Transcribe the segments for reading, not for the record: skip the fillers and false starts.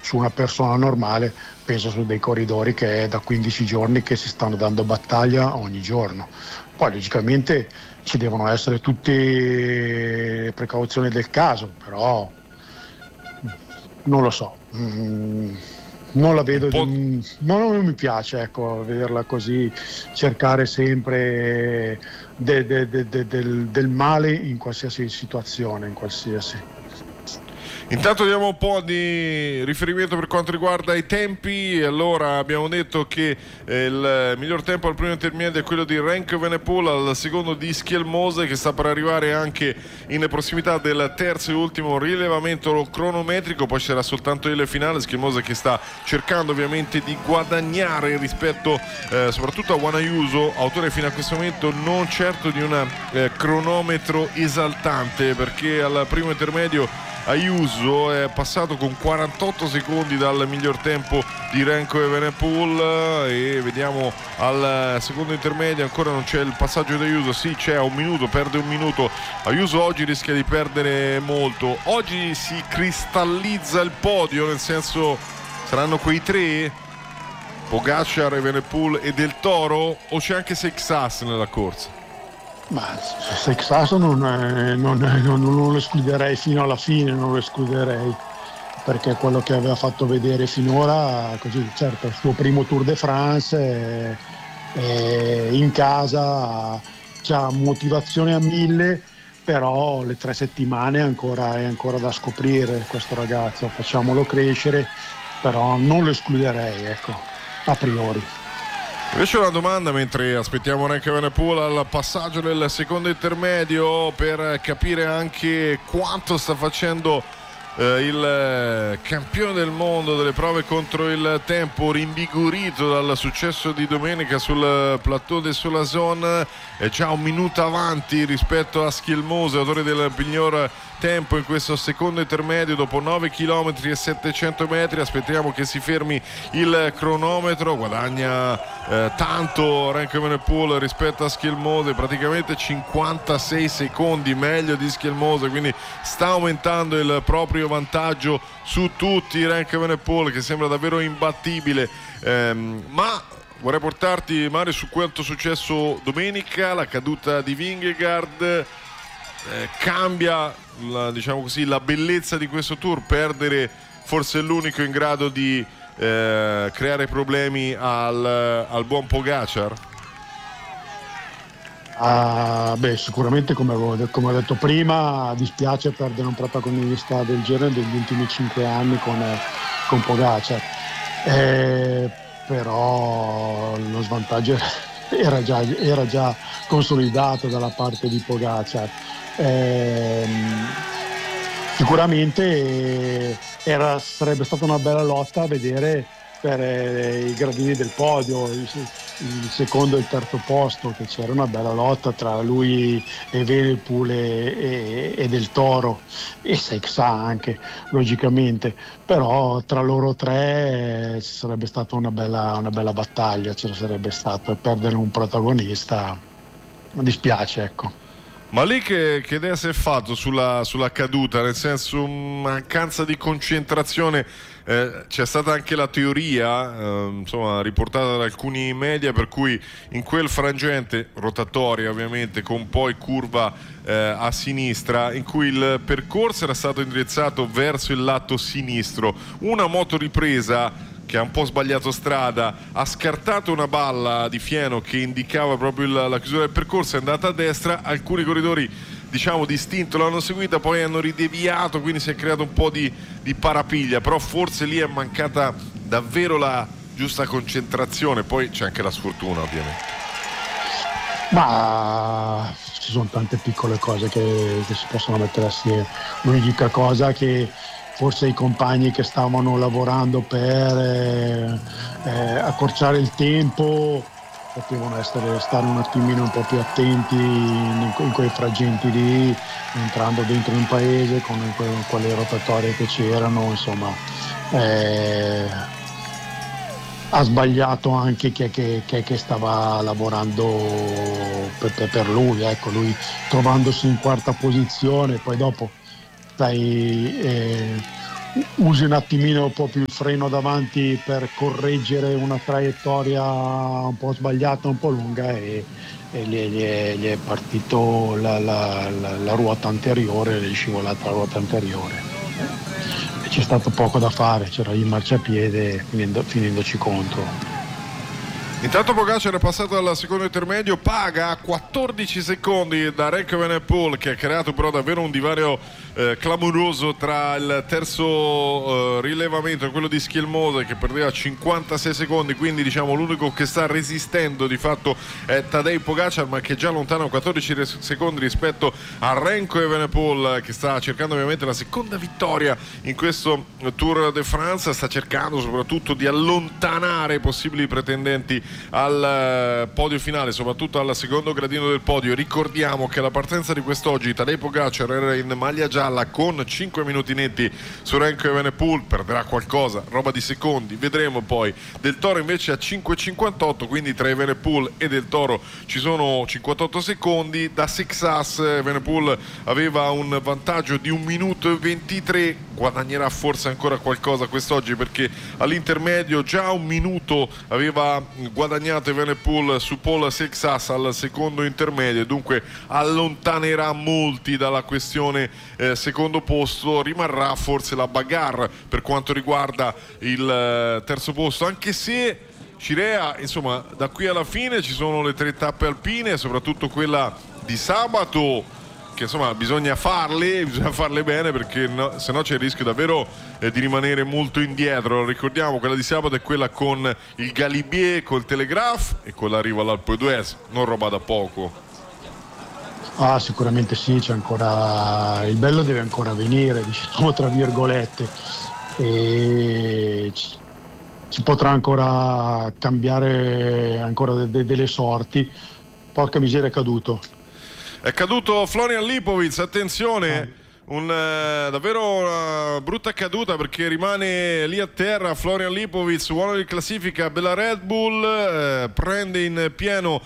su una persona normale, penso su dei corridori che è da 15 giorni che si stanno dando battaglia ogni giorno. Poi logicamente ci devono essere tutte le precauzioni del caso, però non lo so. Non la vedo, non mi piace, ecco, vederla così, cercare sempre del male in qualsiasi situazione, in qualsiasi. Intanto diamo un po' di riferimento per quanto riguarda i tempi. Allora, abbiamo detto che il miglior tempo al primo intermedio è quello di Renko Evenepoel, al secondo di Schielmose, che sta per arrivare anche in prossimità del terzo e ultimo rilevamento cronometrico. Poi c'era soltanto il finale, Schielmose che sta cercando ovviamente di guadagnare rispetto soprattutto a Juan Ayuso, autore fino a questo momento non certo di un cronometro esaltante, perché al primo intermedio Ayuso è passato con 48 secondi dal miglior tempo di Renko Evenepoel, e vediamo al secondo intermedio ancora non c'è il passaggio di Ayuso. Sì, c'è un minuto, perde un minuto. Ayuso oggi rischia di perdere molto. Oggi si cristallizza il podio, nel senso saranno quei tre, Pogacar, Evenepoel e Del Toro, o c'è anche Seixas nella corsa? Ma Seixas non lo escluderei fino alla fine, non lo escluderei, perché quello che aveva fatto vedere finora, così, certo, il suo primo Tour de France in casa, c'ha motivazione a 1000, però le 3 settimane è ancora da scoprire questo ragazzo, facciamolo crescere, però non lo escluderei, ecco, a priori. Invece una domanda, mentre aspettiamo Renko Evenepoel al passaggio del secondo intermedio, per capire anche quanto sta facendo il campione del mondo delle prove contro il tempo, rinvigorito dal successo di domenica sul Plateau de Solasson, è già un minuto avanti rispetto a Schielmose, autore del miglior tempo in questo secondo intermedio dopo 9 km e 700 metri. Aspettiamo che si fermi il cronometro. Guadagna tanto Renko Evenepoel rispetto a Schielmose, praticamente 56 secondi meglio di Schielmose, quindi sta aumentando il proprio vantaggio su tutti. Renko Evenepoel che sembra davvero imbattibile, ma vorrei portarti, Mario, su quanto successo domenica. La caduta di Vingegaard cambia diciamo così, la bellezza di questo tour. Perdere forse è l'unico in grado di creare problemi al buon Pogacar. Sicuramente come ho detto prima, dispiace perdere un protagonista del genere degli ultimi 5 anni con Pogacar, però lo svantaggio era già consolidato dalla parte di Pogacar. Sicuramente sarebbe stata una bella lotta a vedere per i gradini del podio, il secondo e il terzo posto, che c'era una bella lotta tra lui e Evenepoel e Del Toro e Seixas anche, logicamente, però tra loro tre ci sarebbe stata una bella battaglia, ci sarebbe stato, e perdere un protagonista mi dispiace, ecco. Ma lì che idea si è fatto sulla caduta? Nel senso, mancanza di concentrazione. C'è stata anche la teoria, insomma, riportata da alcuni media, per cui in quel frangente, rotatoria ovviamente, con poi curva a sinistra, in cui il percorso era stato indirizzato verso il lato sinistro, una motoripresa che ha un po' sbagliato strada, ha scartato una balla di fieno che indicava proprio la chiusura del percorso, è andata a destra, alcuni corridori diciamo distinto l'hanno seguita, poi hanno rideviato, quindi si è creato un po' di parapiglia, però forse lì è mancata davvero la giusta concentrazione. Poi c'è anche la sfortuna ovviamente. Ma ci sono tante piccole cose che si possono mettere assieme. L'unica cosa che forse i compagni che stavano lavorando per accorciare il tempo potevano stare un attimino un po' più attenti in quei frangenti lì, entrando dentro un paese con quelle rotatorie che c'erano, insomma. Ha sbagliato anche che stava lavorando per lui, ecco, lui trovandosi in quarta posizione, poi dopo usi un attimino un po' più il freno davanti per correggere una traiettoria un po' sbagliata, un po' lunga, e gli è partito la ruota anteriore, gli è scivolata la ruota anteriore. E c'è stato poco da fare, c'era il marciapiede finendoci contro. Intanto Pogacar è passato dal secondo intermedio, paga a 14 secondi da Remco Evenepoel, che ha creato però davvero un divario clamoroso tra il terzo rilevamento e quello di Schielmose, che perdeva 56 secondi, quindi diciamo l'unico che sta resistendo di fatto è Tadej Pogacar, ma che è già lontano 14 secondi rispetto a Remco Evenepoel, che sta cercando ovviamente la seconda vittoria in questo Tour de France, sta cercando soprattutto di allontanare i possibili pretendenti al podio finale, soprattutto al secondo gradino del podio. Ricordiamo che alla partenza di quest'oggi Tadej Pogacar era in maglia gialla con 5 minuti netti su Remco Evenepoel, perderà qualcosa, roba di secondi, vedremo poi. Del Toro invece a 5,58, quindi tra Evenepoel e Del Toro ci sono 58 secondi. Da Sexas Evenepoel aveva un vantaggio di 1 minuto e 23, guadagnerà forse ancora qualcosa quest'oggi, perché all'intermedio già 1 minuto aveva guadagnato Evenepoel su Paul Sexas al secondo intermedio, dunque allontanerà molti dalla questione secondo posto. Rimarrà forse la bagarre per quanto riguarda il terzo posto, anche se Scirea, insomma, da qui alla fine ci sono le 3 tappe alpine, soprattutto quella di sabato, che insomma bisogna farle bene, perché se no c'è il rischio davvero di rimanere molto indietro. Ricordiamo, quella di sabato è quella con il Galibier, col Telegraph e con l'arrivo all'Alpe d'Huez, non roba da poco. Sicuramente sì, c'è ancora, il bello deve ancora venire, diciamo tra virgolette, e si potrà ancora cambiare ancora delle sorti. Porca miseria, è caduto Florian Lipovic, attenzione, davvero una brutta caduta, perché rimane lì a terra Florian Lipovic, uomo di classifica della Red Bull, prende in pieno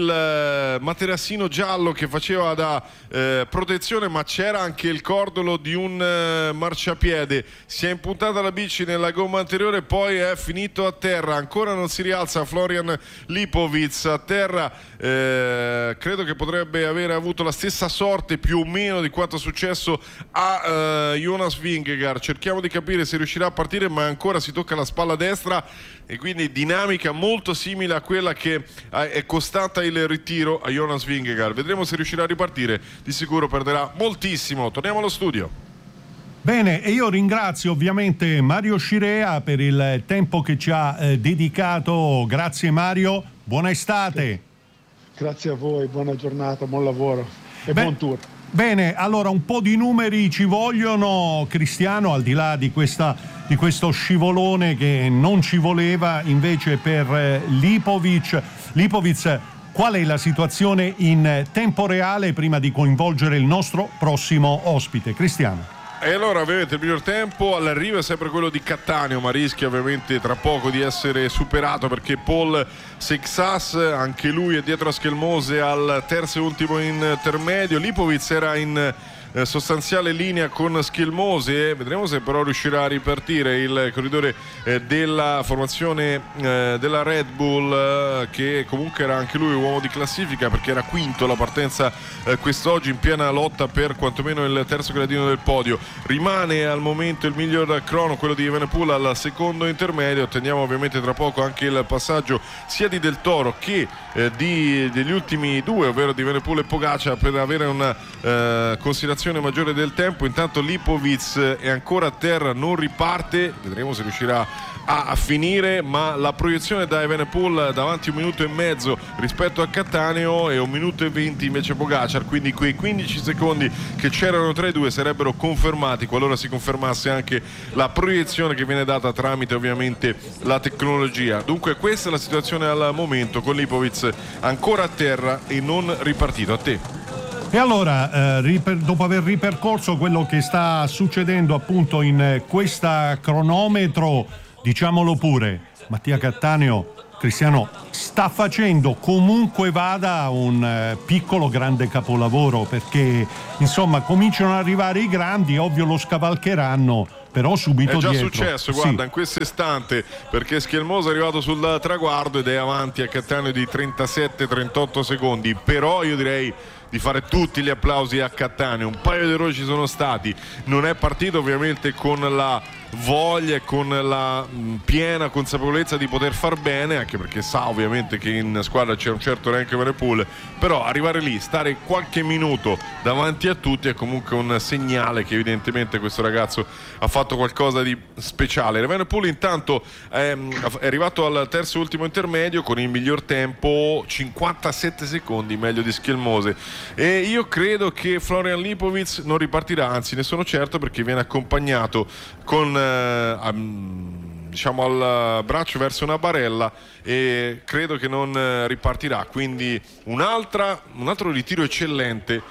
il materassino giallo che faceva da protezione, ma c'era anche il cordolo di un marciapiede, si è impuntata la bici nella gomma anteriore, poi è finito a terra, ancora non si rialza Florian Lipovic a terra. Credo che potrebbe avere avuto la stessa sorte più o meno di quanto è successo a Jonas Vingegaard. Cerchiamo di capire se riuscirà a partire, ma ancora si tocca la spalla destra, e quindi dinamica molto simile a quella che è costata il ritiro a Jonas Vingegaard. Vedremo se riuscirà a ripartire, di sicuro perderà moltissimo. Torniamo allo studio. Bene, e io ringrazio ovviamente Mario Scirea per il tempo che ci ha dedicato. Grazie Mario, buona estate. Grazie a voi, buona giornata, buon lavoro e buon tour. Bene, allora un po' di numeri ci vogliono, Cristiano, al di là di questo scivolone che non ci voleva invece per Lipovic. Lipovic, qual è la situazione in tempo reale prima di coinvolgere il nostro prossimo ospite? Cristiano. E allora ovviamente il miglior tempo all'arrivo è sempre quello di Cattaneo, ma rischia ovviamente tra poco di essere superato, perché Paul Sexas, anche lui è dietro a Schielmose al terzo e ultimo intermedio. Lipovic era in sostanziale linea con Schielmose, vedremo se però riuscirà a ripartire il corridore della formazione della Red Bull, che comunque era anche lui uomo di classifica, perché era quinto alla partenza quest'oggi, in piena lotta per quantomeno il terzo gradino del podio. Rimane al momento il miglior crono quello di Evenepoel al secondo intermedio. Attendiamo ovviamente tra poco anche il passaggio sia di Del Toro che degli ultimi due, ovvero di Evenepoel e Pogacar, per avere una considerazione maggiore del tempo. Intanto Lipovic è ancora a terra, non riparte, vedremo se riuscirà a finire, ma la proiezione da Evenepoel davanti 1 minuto e mezzo rispetto a Cattaneo e 1 minuto e 20 invece Pogacar, quindi quei 15 secondi che c'erano tra i due sarebbero confermati qualora si confermasse anche la proiezione che viene data tramite ovviamente la tecnologia. Dunque questa è la situazione al momento, con Lipovic ancora a terra e non ripartito. A te. E allora, dopo aver ripercorso quello che sta succedendo appunto in questa cronometro, diciamolo pure, Mattia Cattaneo, Cristiano, sta facendo comunque vada un piccolo grande capolavoro, perché insomma cominciano ad arrivare i grandi, ovvio lo scavalcheranno, però subito dietro. È già successo, guarda, in questo istante, perché Schielmosa è arrivato sul traguardo ed è avanti a Cattaneo di 37-38 secondi, però io direi di fare tutti gli applausi a Cattaneo. Un paio di errori ci sono stati, non è partito ovviamente con la voglia e con la piena consapevolezza di poter far bene, anche perché sa ovviamente che in squadra c'è un certo Renke Evenepoel, però arrivare lì, stare qualche minuto davanti a tutti è comunque un segnale che evidentemente questo ragazzo ha fatto qualcosa di speciale. Evenepoel intanto è arrivato al terzo e ultimo intermedio con il miglior tempo, 57 secondi meglio di Schielmose, e io credo che Florian Lipovic non ripartirà, anzi ne sono certo, perché viene accompagnato con diciamo al braccio verso una barella e credo che non ripartirà, quindi un altro ritiro eccellente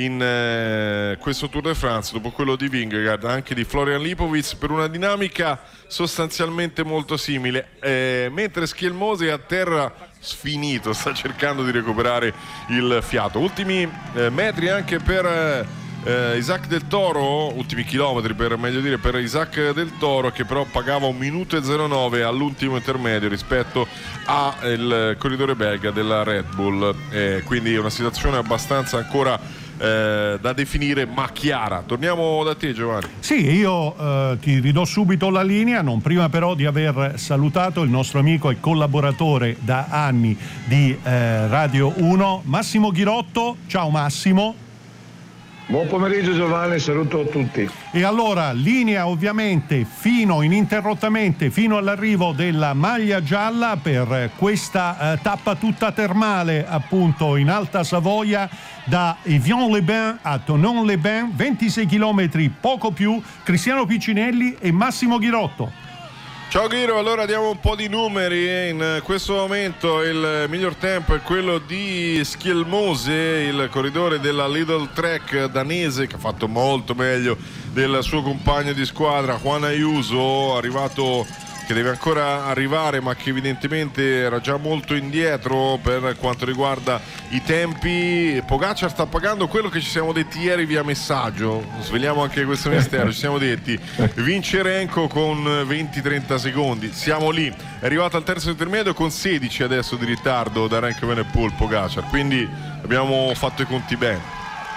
in questo Tour de France dopo quello di Vingegaard, anche di Florian Lipovic, per una dinamica sostanzialmente molto simile, mentre Schielmose a terra sfinito, sta cercando di recuperare il fiato. Ultimi metri anche per Isaac Del Toro, ultimi chilometri per meglio dire per Isaac Del Toro, che però pagava 1 minuto e 09 all'ultimo intermedio rispetto al corridore belga della Red Bull, quindi è una situazione abbastanza ancora da definire ma chiara. Torniamo da te, Giovanni. Sì, io ti ridò subito la linea, non prima però di aver salutato il nostro amico e collaboratore da anni di Radio 1, Massimo Ghirotto. Ciao Massimo. Buon pomeriggio Giovanni, saluto a tutti. E allora, linea ovviamente ininterrottamente fino all'arrivo della maglia gialla per questa tappa tutta termale, appunto in Alta Savoia, da Evian-les-Bains a Thonon-les-Bains, 26 chilometri poco più. Cristiano Piccinelli e Massimo Ghirotto. Ciao Ghiro, allora diamo un po' di numeri. In questo momento il miglior tempo è quello di Schielmose, il corridore della Lidl Trek danese, che ha fatto molto meglio del suo compagno di squadra Juan Ayuso, arrivato, che deve ancora arrivare ma che evidentemente era già molto indietro per quanto riguarda i tempi. Pogacar sta pagando quello che ci siamo detti ieri via messaggio, sveliamo anche questo mistero, ci siamo detti vince Renko con 20-30 secondi, siamo lì, è arrivato al terzo intermedio con 16 adesso di ritardo da Renko Evenepoel Pogacar, quindi abbiamo fatto i conti bene.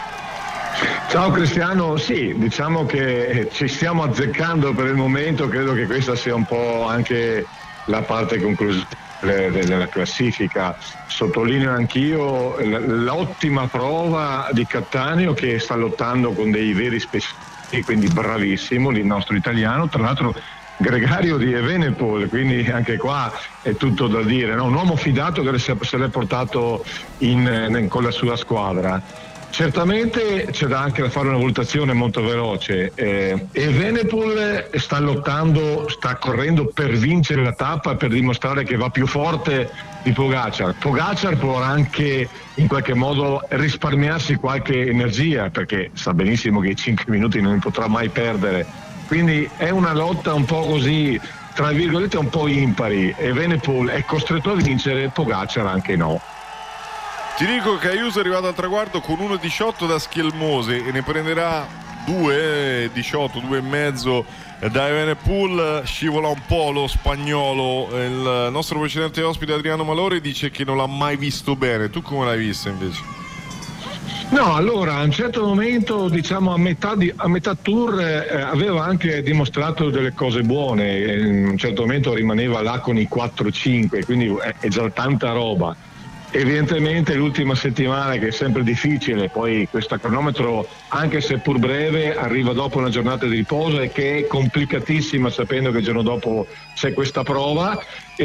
Ciao Cristiano, sì, diciamo che ci stiamo azzeccando per il momento, credo che questa sia un po' anche la parte conclusiva della classifica. Sottolineo anch'io l'ottima prova di Cattaneo, che sta lottando con dei veri specialisti, quindi bravissimo il nostro italiano, tra l'altro gregario di Evenepoel, quindi anche qua è tutto da dire, no? Un uomo fidato che se l'è portato con la sua squadra. Certamente c'è anche da fare una valutazione molto veloce. Evenepoel sta lottando, sta correndo per vincere la tappa, per dimostrare che va più forte di Pogacar. Pogacar può anche in qualche modo risparmiarsi qualche energia, perché sa benissimo che i 5 minuti non li potrà mai perdere. Quindi è una lotta un po' così, tra virgolette, un po' impari. Evenepoel è costretto a vincere, Pogacar anche no. Ti dico che Ayuso è arrivato al traguardo con 1.18 da Schielmose e ne prenderà 2.18, 2,5 da Evenepoel. Scivola un po' lo spagnolo. Il nostro precedente ospite Adriano Malori dice che non l'ha mai visto bene. Tu come l'hai visto invece? No, allora a un certo momento, diciamo a metà tour, aveva anche dimostrato delle cose buone. In un certo momento rimaneva là con i 4-5, quindi è già tanta roba. Evidentemente l'ultima settimana, che è sempre difficile, poi questo cronometro, anche se pur breve, arriva dopo una giornata di riposo e che è complicatissima, sapendo che il giorno dopo c'è questa prova,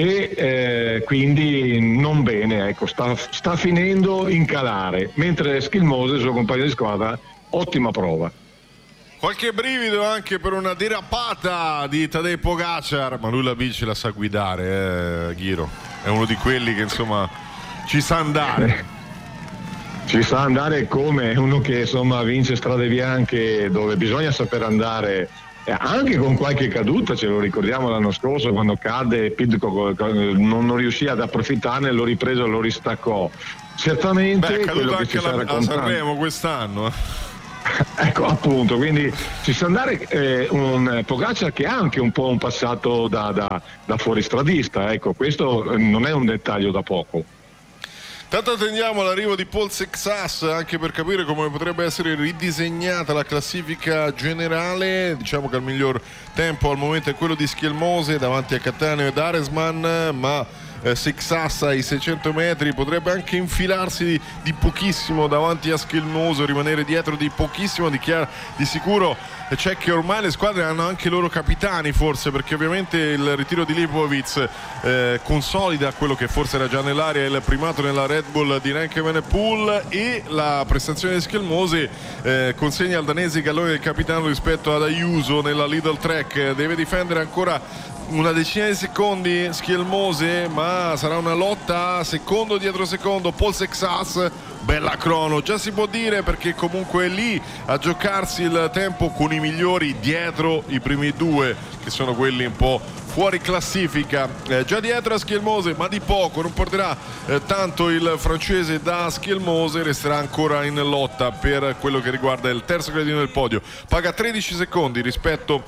e quindi non bene, ecco, sta finendo in calare, mentre Schielmose, il suo compagno di squadra, ottima prova. Qualche brivido anche per una derapata di Tadej Pogacar, ma lui la bici la sa guidare, Ghiro, è uno di quelli che insomma ci sa andare. Ci sa andare come uno che insomma vince strade bianche, dove bisogna saper andare, anche con qualche caduta, ce lo ricordiamo l'anno scorso quando cadde Pidcock, non riuscì ad approfittarne, l'ho ripreso, lo ristaccò. Certamente quello che ci sta raccontando. Sanremo quest'anno. Ecco, appunto, quindi ci sa andare un Pogacar che ha anche un po' un passato da fuoristradista, ecco, questo non è un dettaglio da poco. Tanto attendiamo l'arrivo di Paul Sexas anche per capire come potrebbe essere ridisegnata la classifica generale. Diciamo che il miglior tempo al momento è quello di Schielmose davanti a Cattaneo ed Aresman, ma Sexas ai 600 metri potrebbe anche infilarsi di pochissimo davanti a Schielmose, rimanere dietro di pochissimo. Di sicuro c'è che ormai le squadre hanno anche i loro capitani, forse, perché ovviamente il ritiro di Lipovic consolida quello che forse era già nell'aria, il primato nella Red Bull di Remco Evenepoel, e la prestazione di Schielmose consegna al danese il gallone del capitano rispetto ad Ayuso nella Lidl Trek. Deve difendere ancora una decina di secondi Schielmose, ma sarà una lotta secondo dietro secondo. Paul Sexas, bella crono, già si può dire, perché comunque è lì a giocarsi il tempo con i migliori dietro i primi due, che sono quelli un po' fuori classifica. Già dietro a Schielmose, ma di poco, non porterà tanto il francese da Schielmose, resterà ancora in lotta per quello che riguarda il terzo gradino del podio. Paga 12 secondi rispetto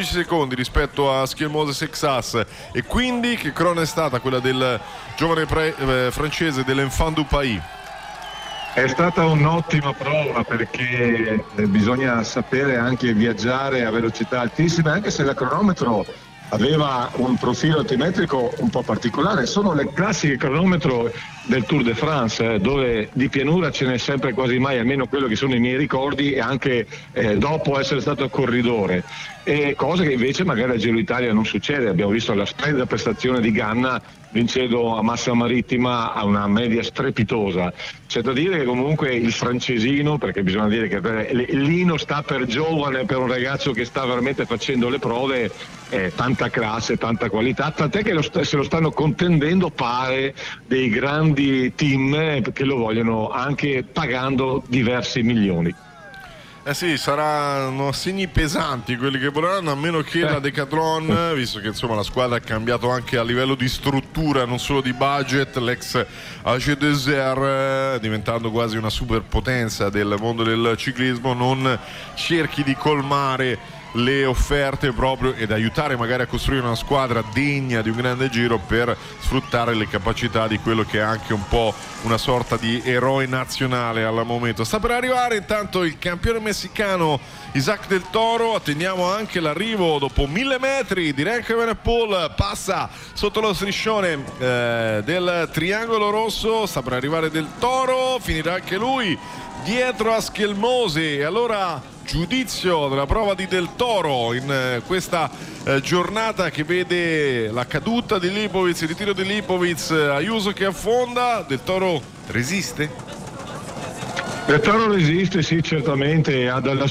a Schielmose Sexas. E quindi che crono è stata quella del giovane francese dell'Enfant du Pays? È stata un'ottima prova, perché bisogna sapere anche viaggiare a velocità altissime, anche se la cronometro aveva un profilo altimetrico un po' particolare. Sono le classiche cronometro del Tour de France, dove di pianura ce n'è sempre quasi mai, almeno quello che sono i miei ricordi, e anche dopo essere stato corridore, e cose che invece magari a Giro Italia non succede. Abbiamo visto la splendida prestazione di Ganna vincendo a Massa Marittima a una media strepitosa. C'è da dire che comunque il francesino, perché bisogna dire che Lino sta per giovane, per un ragazzo che sta veramente facendo le prove, tanta classe, tanta qualità, tant'è che se lo stanno contendendo, pare, dei grandi team che lo vogliono anche pagando diversi milioni. Sì, saranno assegni pesanti quelli che vorranno, a meno che la Decathlon, visto che insomma la squadra ha cambiato anche a livello di struttura, non solo di budget, l'ex AG Desert, diventando quasi una superpotenza del mondo del ciclismo, non cerchi di colmare le offerte proprio ed aiutare magari a costruire una squadra degna di un grande giro, per sfruttare le capacità di quello che è anche un po' una sorta di eroe nazionale al momento. Sta per arrivare intanto il campione messicano Isaac del Toro. Attendiamo anche l'arrivo dopo 1000 metri di Remco Evenepoel, passa sotto lo striscione del triangolo rosso. Sta per arrivare del Toro, finirà anche lui dietro a Schielmose. E allora giudizio della prova di Del Toro in questa giornata che vede la caduta di Lipovic, il ritiro di Lipovic, Ayuso che affonda. Del Toro resiste? Del Toro resiste, sì, certamente, ha il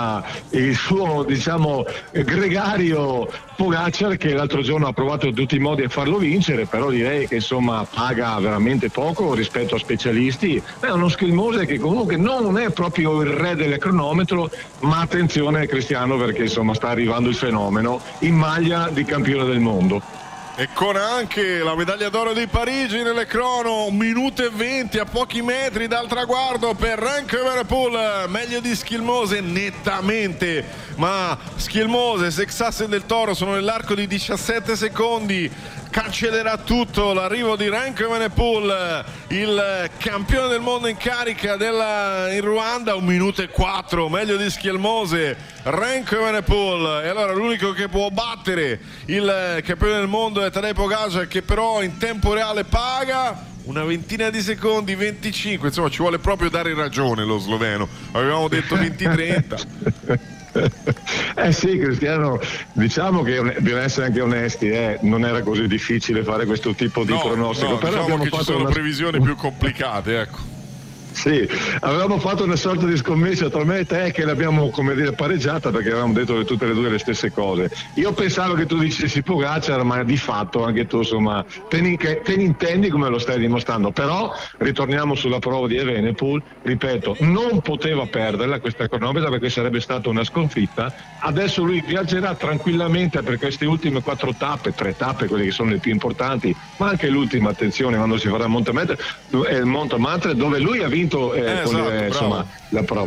suo diciamo gregario Pogacar, che l'altro giorno ha provato in tutti i modi a farlo vincere, però direi che insomma paga veramente poco rispetto a specialisti. È uno Schielmose che comunque non è proprio il re del cronometro, ma attenzione Cristiano, perché insomma sta arrivando il fenomeno in maglia di campione del mondo. E con anche la medaglia d'oro di Parigi nelle crono, 1 minuto e 20 a pochi metri dal traguardo per Remco Evenepoel, meglio di Schielmose nettamente, ma Schielmose, Sexas e Del Toro sono nell'arco di 17 secondi. Cancellerà tutto l'arrivo di Remco Evenepoel, il campione del mondo in carica in Ruanda, 1 minuto e 4, meglio di Schielmose, Remco Evenepoel. E allora l'unico che può battere il campione del mondo è Tadej Pogacar, che però in tempo reale paga una ventina di secondi, 25, insomma ci vuole proprio dare ragione lo sloveno, avevamo detto 20-30. Sì, Cristiano, diciamo che bisogna essere anche onesti, non era così difficile fare questo tipo di pronostico, però diciamo abbiamo che fatto ci sono previsioni più complicate, ecco. Sì, avevamo fatto una sorta di scommessa tra me e te, che l'abbiamo, come dire, pareggiata, perché avevamo detto tutte e due le stesse cose. Io pensavo che tu dicessi Pogacar, ma di fatto anche tu insomma te ne intendi, come lo stai dimostrando. Però ritorniamo sulla prova di Evenepoel, ripeto, non poteva perderla questa cronometra, perché sarebbe stata una sconfitta. Adesso lui viaggerà tranquillamente per queste ultime 3 tappe, quelle che sono le più importanti, ma anche l'ultima, attenzione, quando si farà il Montmartre, dove lui ha vinto insomma, la prova.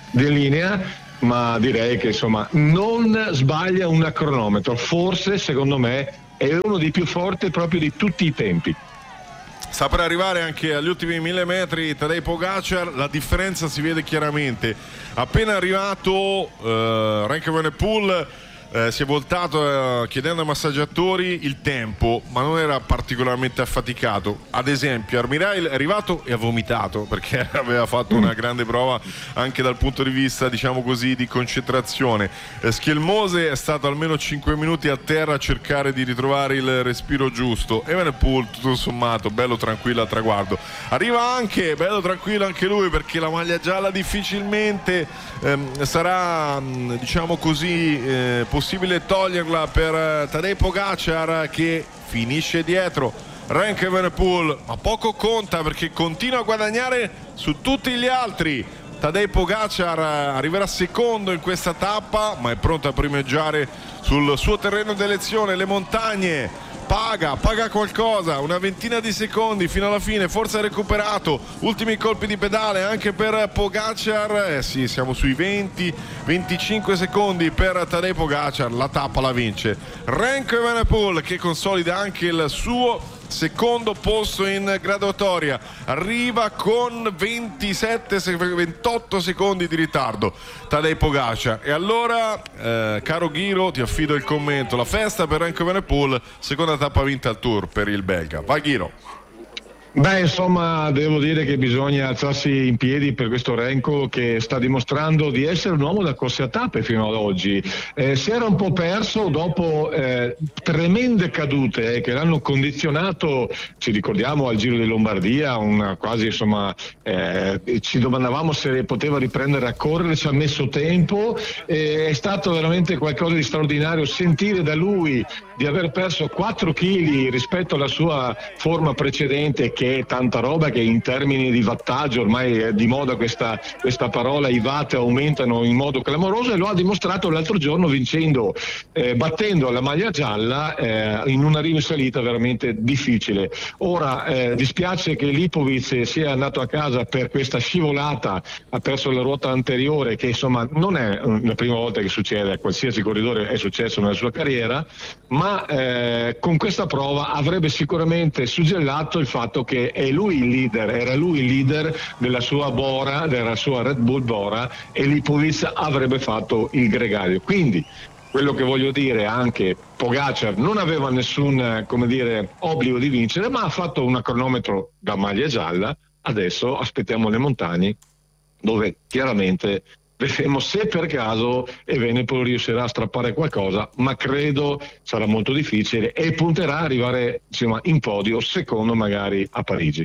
di linea, ma direi che insomma non sbaglia un cronometro, forse secondo me è uno dei più forti proprio di tutti i tempi. Sta per arrivare anche agli ultimi 1000 metri Tadej Pogačar, la differenza si vede chiaramente. Appena arrivato Remco Evenepoel si è voltato chiedendo ai massaggiatori il tempo, ma non era particolarmente affaticato. Ad esempio Armirail è arrivato e ha vomitato perché aveva fatto una grande prova anche dal punto di vista, diciamo così, di concentrazione. Schielmose è stato almeno 5 minuti a terra a cercare di ritrovare il respiro giusto. Evenepoel tutto sommato bello tranquillo al traguardo. Arriva anche bello tranquillo anche lui, perché la maglia gialla difficilmente sarà diciamo così possibile toglierla per Tadej Pogačar, che finisce dietro Remco Evenepoel, ma poco conta perché continua a guadagnare su tutti gli altri. Tadej Pogačar arriverà secondo in questa tappa, ma è pronto a primeggiare sul suo terreno d'elezione, le montagne. Paga qualcosa, una ventina di secondi fino alla fine, forse ha recuperato, ultimi colpi di pedale anche per Pogačar, sì, siamo sui 20-25 secondi per Tadej Pogačar, la tappa la vince Remco Evenepoel, che consolida anche il suo secondo posto in graduatoria, arriva con 28 secondi di ritardo Tadej Pogačar. E allora caro Ghiro, ti affido il commento, la festa per Remco Evenepoel, seconda tappa vinta al Tour per il belga. Vai Ghiro. Beh, insomma, devo dire che bisogna alzarsi in piedi per questo Remco, che sta dimostrando di essere un uomo da corse a tappe fino ad oggi. Si era un po' perso dopo tremende cadute che l'hanno condizionato, ci ricordiamo al Giro di Lombardia, quasi insomma ci domandavamo se poteva riprendere a correre, ci ha messo tempo, è stato veramente qualcosa di straordinario sentire da lui di aver perso 4 kg rispetto alla sua forma precedente, che è tanta roba, che in termini di wattaggio ormai è di moda questa parola, i watt aumentano in modo clamoroso, e lo ha dimostrato l'altro giorno vincendo, battendo la maglia gialla in una risalita veramente difficile. Ora dispiace che Lipovic sia andato a casa per questa scivolata, ha perso la ruota anteriore, che insomma non è la prima volta che succede, a qualsiasi corridore è successo nella sua carriera, ma con questa prova avrebbe sicuramente suggellato il fatto che era lui il leader della sua Bora, della sua Red Bull Bora, e Lipovic avrebbe fatto il gregario. Quindi quello che voglio dire, anche Pogačar non aveva nessun obbligo di vincere, ma ha fatto un cronometro da maglia gialla. Adesso aspettiamo le montagne, dove chiaramente vedremo se per caso Evenepoel riuscirà a strappare qualcosa, ma credo sarà molto difficile, e punterà a arrivare in podio, secondo magari a Parigi.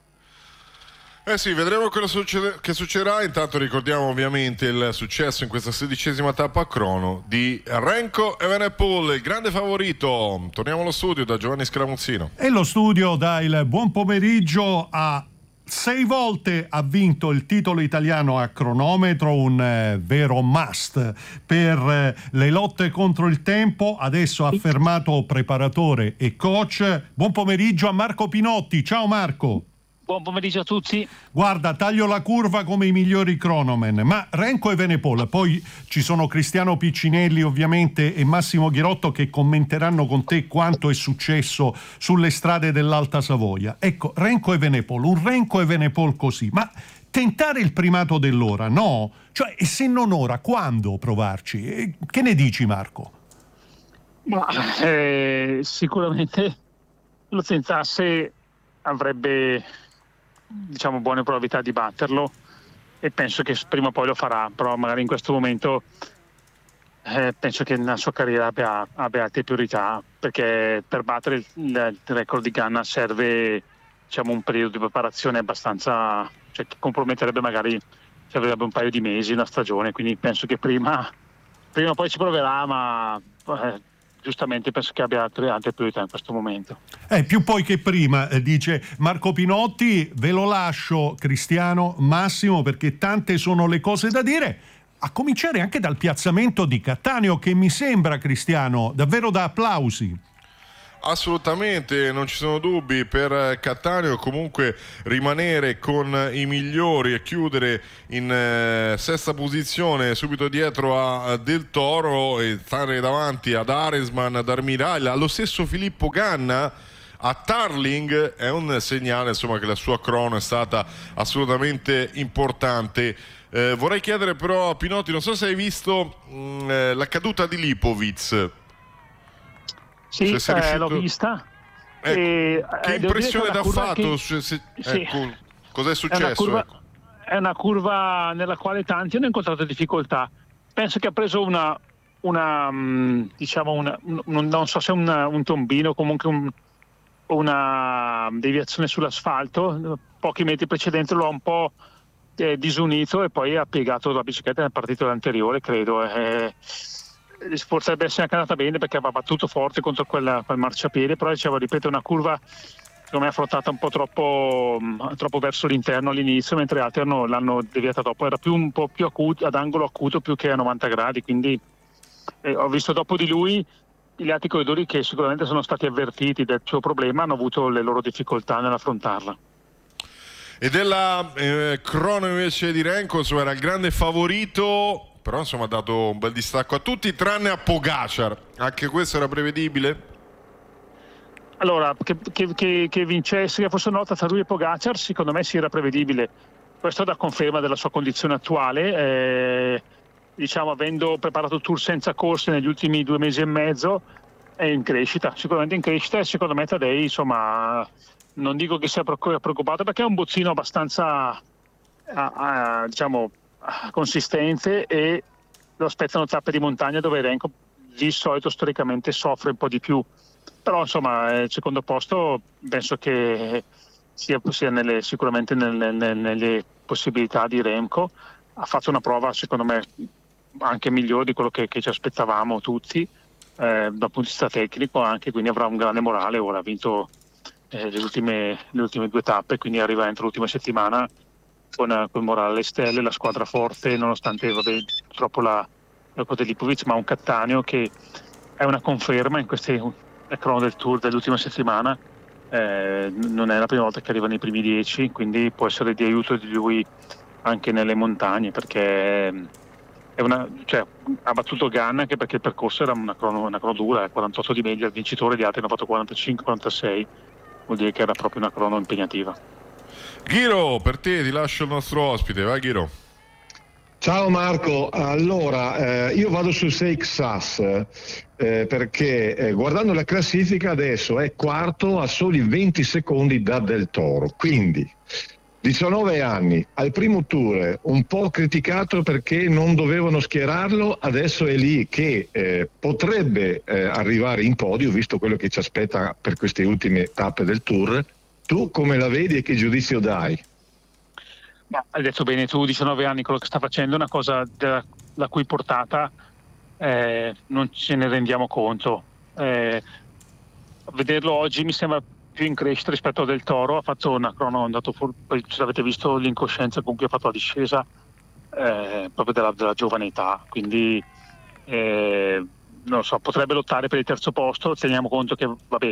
Sì, vedremo che succederà. Intanto ricordiamo ovviamente il successo in questa 16ª tappa a crono di Remco Evenepoel, il grande favorito. Torniamo allo studio da Giovanni Scaramuzzino. E lo studio dà il buon pomeriggio a 6 volte ha vinto il titolo italiano a cronometro, un vero must per le lotte contro il tempo. Adesso ha affermato preparatore e coach. Buon pomeriggio a Marco Pinotti. Ciao Marco. Buon pomeriggio a tutti. Guarda, taglio la curva come i migliori cronomen, ma Remco Evenepoel, poi ci sono Cristiano Piccinelli ovviamente e Massimo Ghirotto che commenteranno con te quanto è successo sulle strade dell'Alta Savoia. Ecco, Remco Evenepoel, un Remco Evenepoel così, ma tentare il primato dell'ora, no? Cioè, e se non ora, quando provarci? Che ne dici Marco? Ma sicuramente lo tentasse avrebbe buone probabilità di batterlo, e penso che prima o poi lo farà, però magari in questo momento penso che nella sua carriera abbia altre priorità, perché per battere il record di Ganna serve un periodo di preparazione abbastanza, che comprometterebbe, magari servirebbe un paio di mesi, una stagione, quindi penso che prima o poi ci proverà, ma giustamente penso che abbia altre priorità in questo momento. Più poi che prima, dice Marco Pinotti. Ve lo lascio, Cristiano, Massimo, perché tante sono le cose da dire, a cominciare anche dal piazzamento di Cattaneo, che mi sembra, Cristiano, davvero da applausi. Assolutamente, non ci sono dubbi per Cattaneo, comunque rimanere con i migliori e chiudere in sesta posizione subito dietro a Del Toro e stare davanti ad Aresman, ad Armiraglia, allo stesso Filippo Ganna, a Tarling, è un segnale insomma che la sua crono è stata assolutamente importante. Vorrei chiedere però a Pinotti, non so se hai visto la caduta di Lipovic. Sì, l'ho vista. Ecco, che impressione ti ha fatto? Ecco, cos'è successo? È una curva nella quale tanti hanno incontrato difficoltà. Penso che ha preso non so se un tombino, comunque una deviazione sull'asfalto. Pochi metri precedenti lo ha un po' disunito e poi ha piegato la bicicletta nel partito anteriore, credo. Potrebbe essere anche andata bene perché aveva battuto forte contro quel marciapiede, però ripeto, una curva secondo me affrontata un po' troppo verso l'interno all'inizio, mentre altri l'hanno deviata dopo. Era un po' più acuto, ad angolo acuto più che a 90 gradi, quindi ho visto dopo di lui gli altri corridori che sicuramente sono stati avvertiti del suo problema, hanno avuto le loro difficoltà nell'affrontarla. E della crono invece di Renko, insomma, era il grande favorito, però insomma ha dato un bel distacco a tutti tranne a Pogačar. Anche questo era prevedibile? Allora, che vincesse, che fosse una lotta tra lui e Pogačar, secondo me sì, era prevedibile. Questo da conferma della sua condizione attuale, avendo preparato il Tour senza corse negli ultimi 2 mesi e mezzo, è in crescita, sicuramente in crescita, e secondo me Tadej, insomma, non dico che sia preoccupato perché è un bozzino abbastanza consistente, e lo aspettano tappe di montagna dove Renko di solito storicamente soffre un po' di più, però insomma il secondo posto penso che sia sicuramente nelle possibilità di Remco. Ha fatto una prova secondo me anche migliore di quello che ci aspettavamo tutti dal punto di vista tecnico, anche, quindi avrà un grande morale. Ora ha vinto le ultime 2 tappe, quindi arriva entro l'ultima settimana con morale alle stelle, la squadra forte, nonostante purtroppo la di Lipovic, ma un Cattaneo che è una conferma in queste crono del Tour dell'ultima settimana. Non è la prima volta che arriva nei primi 10, quindi può essere di aiuto di lui anche nelle montagne, perché ha battuto Ganna anche perché il percorso era una crono dura, 48 di media, il vincitore, gli altri hanno fatto 45-46, vuol dire che era proprio una crono impegnativa. Ghiro, per te ti lascio il nostro ospite, vai Ghiro. Ciao Marco, allora io vado sul Seixas perché guardando la classifica adesso è quarto a soli 20 secondi da Del Toro, quindi 19 anni, al primo tour un po' criticato perché non dovevano schierarlo, adesso è lì che potrebbe arrivare in podio visto quello che ci aspetta per queste ultime tappe del tour. Tu come la vedi e che giudizio dai? Ma hai detto bene tu, 19 anni, quello che sta facendo è una cosa la cui portata non ce ne rendiamo conto. Vederlo oggi mi sembra più in crescita rispetto a Del Toro. Ha fatto una crono, poi se avete visto l'incoscienza con cui ha fatto la discesa, proprio della giovane età, quindi non so, potrebbe lottare per il terzo posto. Teniamo conto che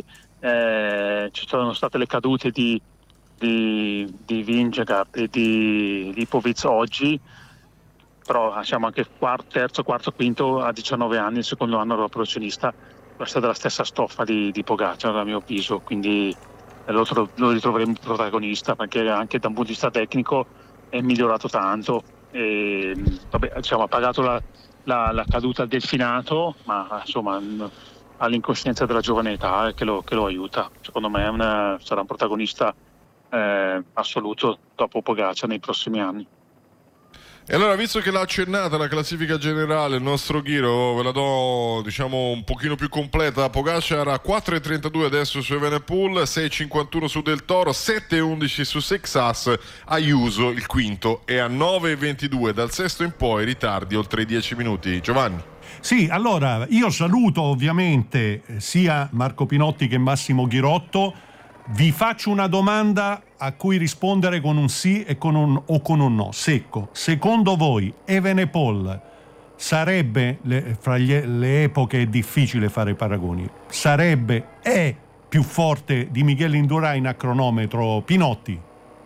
ci sono state le cadute di Vingegaard e di Lipovic oggi, però siamo anche terzo, quarto, quinto a 19 anni, il secondo anno da professionista. Questa è della stessa stoffa di Pogačar a mio avviso, quindi lo ritroveremo protagonista, perché anche da un punto di vista tecnico è migliorato tanto e, ha pagato la caduta al delfinato, ma insomma ha l'incoscienza della giovane età che lo aiuta. Secondo me sarà un protagonista assoluto dopo Pogačar nei prossimi anni. E allora, visto che l'ha accennata la classifica generale, il nostro Ghiro, ve la do un pochino più completa. Pogačar a 4,32 adesso su Evenepoel, 6,51 su Del Toro, 7,11 su Seixas, Ayuso il quinto è a 9,22, dal sesto in poi ritardi oltre i 10 minuti. Giovanni. Sì, allora io saluto ovviamente sia Marco Pinotti che Massimo Ghirotto. Vi faccio una domanda a cui rispondere con un sì e con un no secco. Secondo voi Evenepoel sarebbe, fra le epoche è difficile fare paragoni, è più forte di Miguel Indurain a cronometro Pinotti?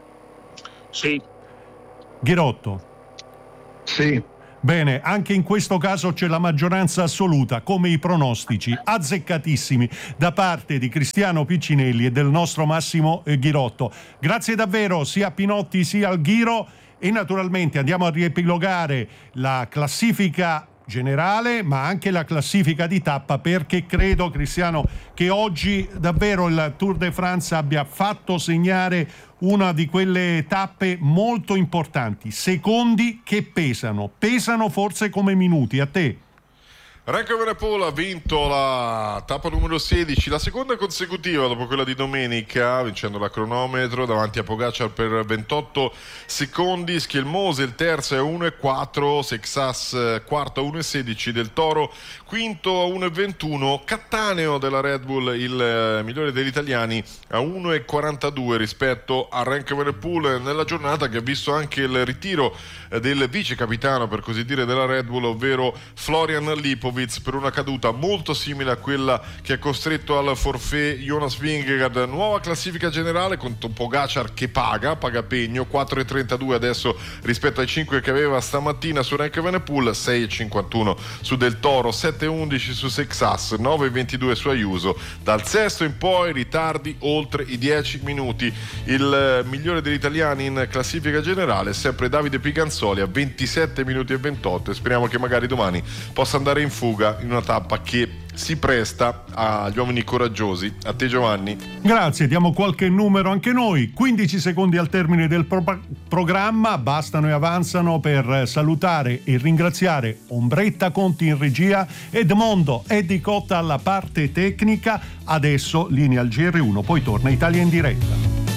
Sì. Ghirotto? Sì. Bene, anche in questo caso c'è la maggioranza assoluta, come i pronostici azzeccatissimi da parte di Cristiano Piccinelli e del nostro Massimo Ghirotto. Grazie davvero sia a Pinotti sia al Ghiro, e naturalmente andiamo a riepilogare la classifica generale ma anche la classifica di tappa, perché credo, Cristiano, che oggi davvero il Tour de France abbia fatto segnare una di quelle tappe molto importanti, secondi che pesano forse come minuti. A te. Remco Evenepoel ha vinto la tappa numero 16, la seconda consecutiva dopo quella di domenica, vincendo la cronometro davanti a Pogacar per 28 secondi. Schielmose il terzo a 1,4, Sexas quarto a 1,16, Del Toro quinto a 1,21, Cattaneo della Red Bull il migliore degli italiani a 1,42 rispetto a Remco Evenepoel, nella giornata che ha visto anche il ritiro del vice capitano, per così dire, della Red Bull, ovvero Florian Lipovic, per una caduta molto simile a quella che ha costretto al forfait Jonas Vingegaard. Nuova classifica generale con Pogacar che paga pegno, 4,32 adesso rispetto ai 5 che aveva stamattina su Remco Evenepoel, 6,51 su Del Toro, 7,11 su Sexas, 9,22 su Ayuso. Dal sesto in poi ritardi oltre i 10 minuti. Il migliore degli italiani in classifica generale è sempre Davide Piganzoli a 27 minuti e 28, e speriamo che magari domani possa andare in fuga in una tappa che si presta agli uomini coraggiosi. A te, Giovanni. Grazie, diamo qualche numero anche noi. 15 secondi al termine del programma bastano e avanzano per salutare e ringraziare Ombretta Conti in regia, Edmondo Eddie Cotta alla parte tecnica. Adesso linea al GR1, poi torna Italia in diretta.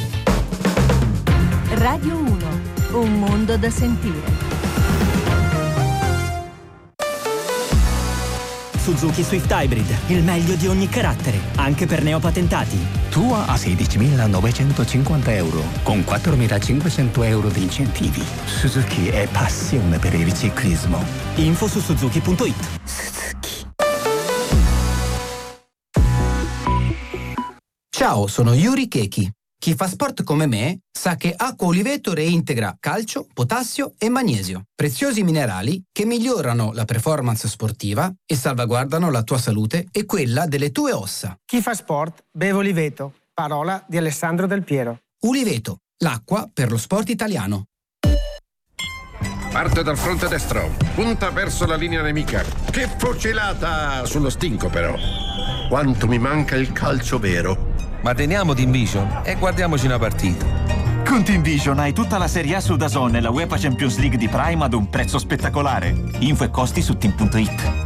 Radio 1, un mondo da sentire. Suzuki Swift Hybrid, il meglio di ogni carattere, anche per neopatentati. Tua a 16.950 euro, con 4.500 euro di incentivi. Suzuki è passione per il ciclismo. Info su suzuki.it. Suzuki. Ciao, sono Yuri Keki. Chi fa sport come me sa che Acqua Oliveto reintegra calcio, potassio e magnesio, preziosi minerali che migliorano la performance sportiva e salvaguardano la tua salute e quella delle tue ossa. Chi fa sport beve Oliveto, parola di Alessandro Del Piero. Oliveto, l'acqua per lo sport italiano. Parte dal fronte destro, punta verso la linea nemica. Che fucilata sullo stinco però. Quanto mi manca il calcio vero. Ma teniamo Team Vision e guardiamoci una partita. Con Team Vision hai tutta la Serie A su DAZN e la UEFA Champions League di Prime ad un prezzo spettacolare. Info e costi su team.it.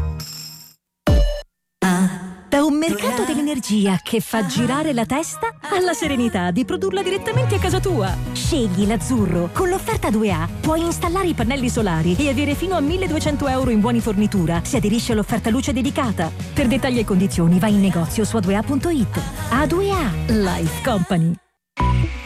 Da un mercato dell'energia che fa girare la testa alla serenità di produrla direttamente a casa tua. Scegli l'azzurro. Con l'offerta 2A puoi installare i pannelli solari e avere fino a 1.200 euro in buoni fornitura se aderisci all'offerta luce dedicata. Per dettagli e condizioni vai in negozio su a2a.it. A2A Life Company.